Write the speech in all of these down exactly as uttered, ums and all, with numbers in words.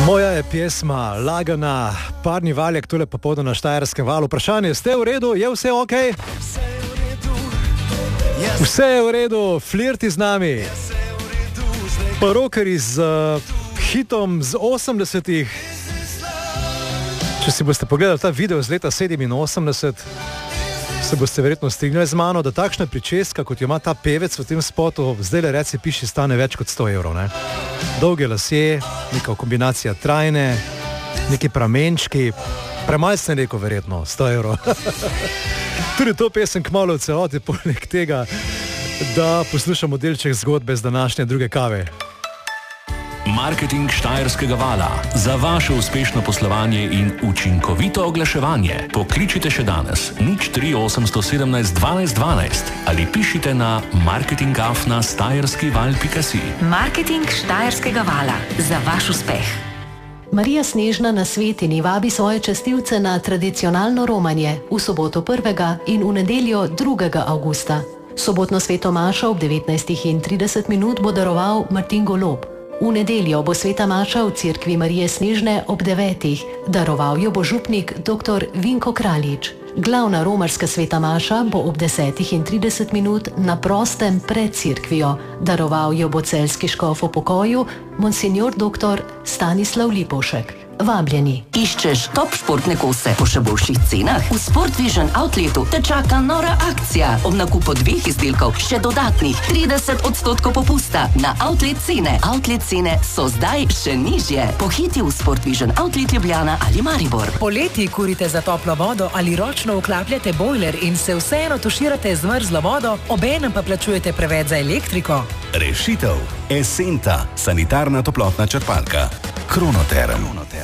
Moja je pesma lagana, parni valjak tule popoldne na Štajerskem valu. Vprašanje, ste v redu? Je vse ok? Vse je v redu, flirti z nami. Pa rockeri z uh, hitom z osemdesetih. Če si boste pogledali ta video z leta sedeminosemdeset, se boste verjetno strinjali z mano, da takšna pričeska, kot jo ima ta pevec v tem spotu, zdaj le reci piši, stane več kot sto evrov. Ne? Dolge lasje, neka kombinacija trajne, neki pramenčki, premajstne neko verjetno, sto evrov. Tudi to pesem kmalu v celoti, poleg tega, da poslušamo delček zgodbe z današnje druge kave. Marketing Štajerskega vala. Za vaše uspešno poslovanje in učinkovito oglaševanje pokličite še danes nič tri osemsto sedemnajst dvanajst dvanajst ali pišite na marketing afna štajerski val pika si. Marketing Štajerskega vala. Za vaš uspeh. Marija Snežna na Svetini vabi svoje častilce na tradicionalno romanje v soboto prvega in v nedeljo drugega avgusta. Sobotno sveto mašo ob devetnajstih in trideset minut bo daroval Martin Golob. V nedeljo bo sveta maša v cerkvi Marije Snežne ob devetih. Daroval jo bo župnik dr. Vinko Kraljič. Glavna romarska sveta maša bo ob desetih in trideset minut na prostem pred cerkvijo. Daroval jo bo celjski škof v pokoju, monsignor dr. Stanislav Lipovšek. Vabljeni. Iščeš top športne kose po še boljših cenah? V Sport Vision Outletu te čaka nora akcija. Ob nakupu dveh izdelkov še dodatnih trideset odstotkov popusta na outlet cene. Outlet cene so zdaj še nižje. Pohiti v Sport Vision Outlet Ljubljana ali Maribor. Poleti kurite za toplo vodo ali ročno vklapljate bojler in se vseeno tuširate z mrzlo vodo, obenem pa plačujete preveč za elektriko? Rešitev. Esenta. Sanitarna toplotna črpalka. Kronoterm.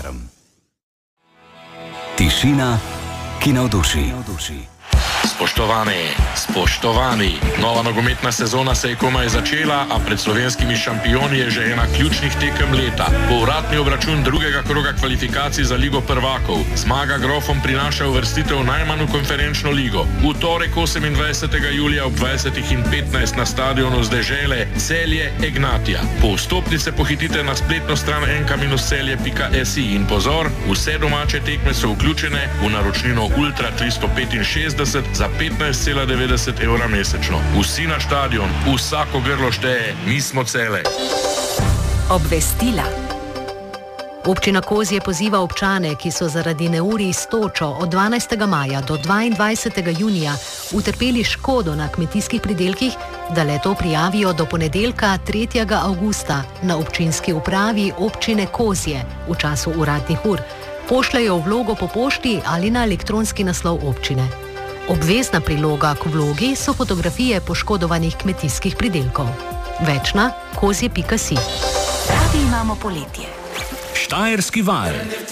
Tišina, ki navduši. Spoštovani, spoštovani, nova nogometna sezona se je komaj začela, a pred slovenskimi šampioni je že ena ključnih tekem leta. Povratni obračun drugega kroga kvalifikacij za Ligo prvakov. Zmaga grofom prinaša uvrstitev najmanj v konferenčno ligo. V torek osemindvajsetega julija ob dvajsetih in petnajst na stadionu z Dežele Celje Ignatija. Po vstopnice pohitite na spletno stran en ka celje pika si in pozor, vse domače tekme so vključene v naročnino Ultra tristo petinšestdeset za petnajst cela devetdeset evra mesečno. Vsi na stadion, vsako grlo šteje, mi smo Cele. Obvestila. Občina Kozje poziva občane, ki so zaradi neurij s točo od dvanajstega maja do dvaindvajsetega junija utrpeli škodo na kmetijskih pridelkih, da le-to prijavijo do ponedeljka tretjega avgusta na občinski upravi občine Kozje v času uradnih ur. Pošljajo vlogo po pošti ali na elektronski naslov občine. Obvezna priloga k vlogi so fotografije poškodovanih kmetijskih pridelkov. Več na kozje pika si. Radi imamo poletje. Štajerski val.